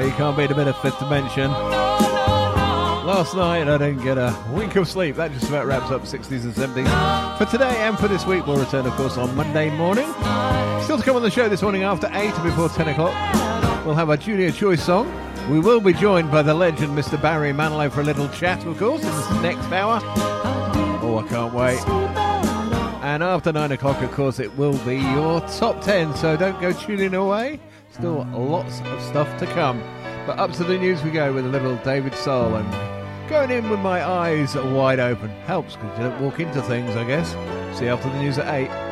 You can't beat a bit of Fifth Dimension. Last night I didn't get a wink of sleep. That just about wraps up 60s and 70s. For today and for this week, we'll return, of course, on Monday morning. Still to come on the show this morning after 8 before 10 o'clock. We'll have our Junior Choice song. We will be joined by the legend, Mr. Barry Manilow, for a little chat, of course, in this next hour. Oh, I can't wait. And after 9 o'clock, of course, it will be your top 10, so don't go tuning away. Still lots of stuff to come. But up to the news we go with a little David Soul, and going in with my eyes wide open. Helps because you don't walk into things, I guess. See you after the news at 8.